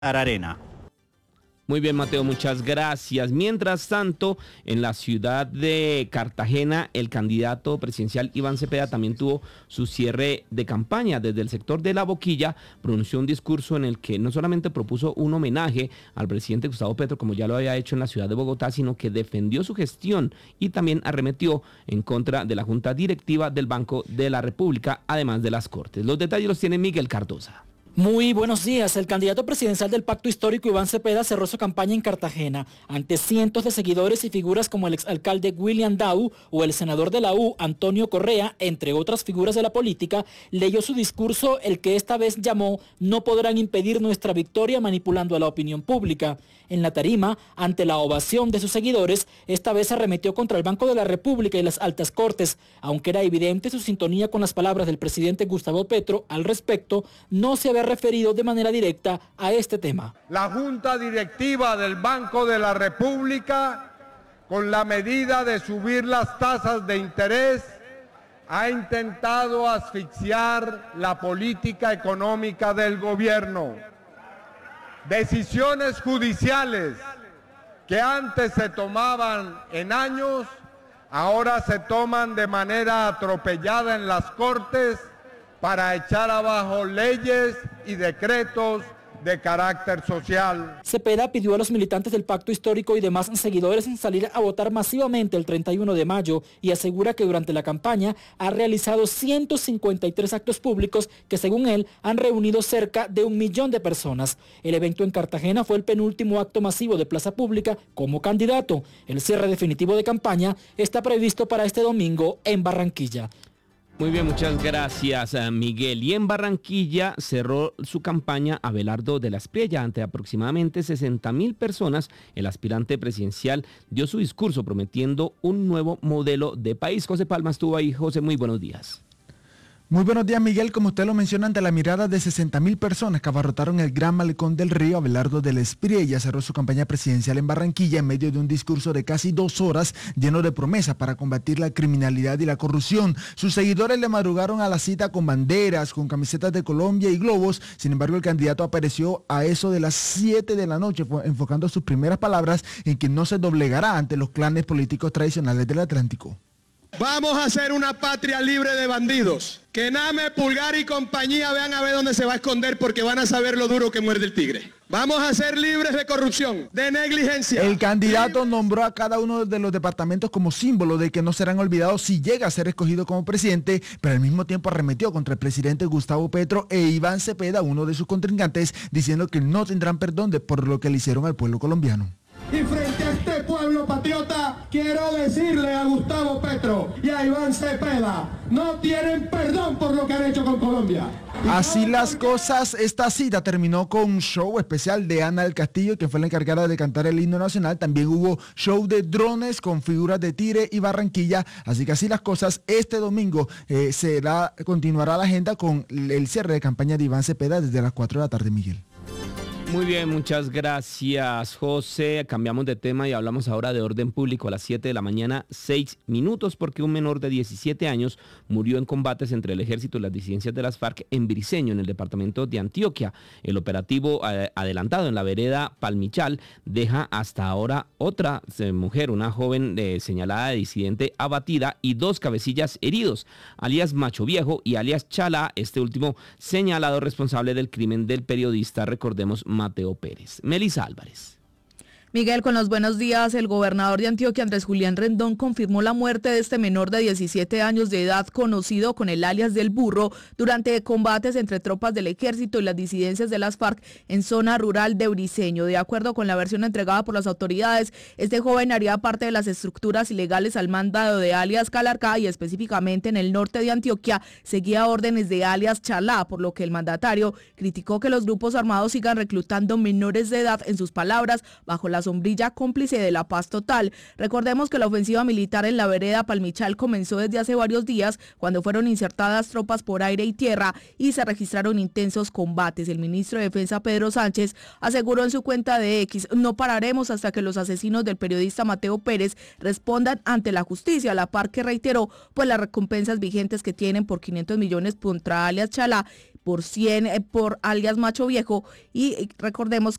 Arena. Muy bien, Mateo, muchas gracias. Mientras tanto, en la ciudad de Cartagena, el candidato presidencial Iván Cepeda también tuvo su cierre de campaña. Desde el sector de La Boquilla pronunció un discurso en el que no solamente propuso un homenaje al presidente Gustavo Petro, como ya lo había hecho en la ciudad de Bogotá, sino que defendió su gestión y también arremetió en contra de la Junta Directiva del Banco de la República, además de las Cortes. Los detalles los tiene Miguel Cardosa. Muy buenos días. El candidato presidencial del Pacto Histórico, Iván Cepeda, cerró su campaña en Cartagena ante cientos de seguidores y figuras como el exalcalde William Daw o el senador de la U, Antonio Correa, entre otras figuras de la política. Leyó su discurso, el que esta vez llamó "No podrán impedir nuestra victoria manipulando a la opinión pública". En la tarima, ante la ovación de sus seguidores, esta vez arremetió contra el Banco de la República y las altas cortes. Aunque era evidente su sintonía con las palabras del presidente Gustavo Petro al respecto, no se había referido de manera directa a este tema. La Junta Directiva del Banco de la República, con la medida de subir las tasas de interés, ha intentado asfixiar la política económica del gobierno. Decisiones judiciales que antes se tomaban en años, ahora se toman de manera atropellada en las Cortes para echar abajo leyes y decretos de carácter social. Cepeda pidió a los militantes del Pacto Histórico y demás seguidores salir a votar masivamente el 31 de mayo y asegura que durante la campaña ha realizado 153 actos públicos que, según él, han reunido cerca de 1 millón de personas. El evento en Cartagena fue el penúltimo acto masivo de plaza pública como candidato. El cierre definitivo de campaña está previsto para este domingo en Barranquilla. Muy bien, muchas gracias, Miguel. Y en Barranquilla cerró su campaña Abelardo de la Espriella. Ante aproximadamente 60.000 personas, el aspirante presidencial dio su discurso prometiendo un nuevo modelo de país. José Palma estuvo ahí. José, muy buenos días. Muy buenos días, Miguel. Como usted lo menciona, ante la mirada de 60.000 personas que abarrotaron el Gran Malecón del Río, Abelardo de la Espriella cerró su campaña presidencial en Barranquilla en medio de un discurso de casi 2 horas lleno de promesas para combatir la criminalidad y la corrupción. Sus seguidores le madrugaron a la cita con banderas, con camisetas de Colombia y globos. Sin embargo, el candidato apareció a eso de las 7 de la noche, enfocando sus primeras palabras en que no se doblegará ante los clanes políticos tradicionales del Atlántico. Vamos a hacer una patria libre de bandidos. Que Name, Pulgar y compañía vean a ver dónde se va a esconder porque van a saber lo duro que muerde el tigre. Vamos a ser libres de corrupción, de negligencia. El candidato nombró a cada uno de los departamentos como símbolo de que no serán olvidados si llega a ser escogido como presidente, pero al mismo tiempo arremetió contra el presidente Gustavo Petro e Iván Cepeda, uno de sus contrincantes, diciendo que no tendrán perdón por lo que le hicieron al pueblo colombiano. Y frente a este pueblo patriota, quiero decirle a Gustavo Petro y a Iván Cepeda, no tienen perdón por lo que han hecho con Colombia. Así las cosas, esta cita terminó con un show especial de Ana del Castillo, que fue la encargada de cantar el himno nacional. También hubo show de drones con figuras de Tigre y Barranquilla. Así que así las cosas, este domingo continuará la agenda con el cierre de campaña de Iván Cepeda desde las 4 de la tarde, Miguel. Muy bien, muchas gracias, José. Cambiamos de tema y hablamos ahora de orden público. A las 7 de la mañana, 6 minutos, porque un menor de 17 años murió en combates entre el ejército y las disidencias de las FARC en Briceño, en el departamento de Antioquia. El operativo adelantado en la vereda Palmichal deja hasta ahora otra mujer, una joven señalada de disidente, abatida, y 2 cabecillas heridos, alias Macho Viejo y alias Chalá, este último señalado responsable del crimen del periodista, recordemos, Mateo Pérez. Melissa Álvarez. Miguel, con los buenos días. El gobernador de Antioquia, Andrés Julián Rendón, confirmó la muerte de este menor de 17 años de edad, conocido con el alias del Burro, durante combates entre tropas del ejército y las disidencias de las FARC en zona rural de Briceño. De acuerdo con la versión entregada por las autoridades, este joven haría parte de las estructuras ilegales al mando de alias Calarcá y específicamente en el norte de Antioquia seguía órdenes de alias Chalá, por lo que el mandatario criticó que los grupos armados sigan reclutando menores de edad, en sus palabras, bajo la la sombrilla cómplice de la paz total. Recordemos que la ofensiva militar en la vereda Palmichal comenzó desde hace varios días, cuando fueron insertadas tropas por aire y tierra y se registraron intensos combates. El ministro de Defensa, Pedro Sánchez, aseguró en su cuenta de X: no pararemos hasta que los asesinos del periodista Mateo Pérez respondan ante la justicia, a la par que reiteró pues las recompensas vigentes que tienen por 500 millones contra alias Chalá, por 100 por alias Macho Viejo, y recordemos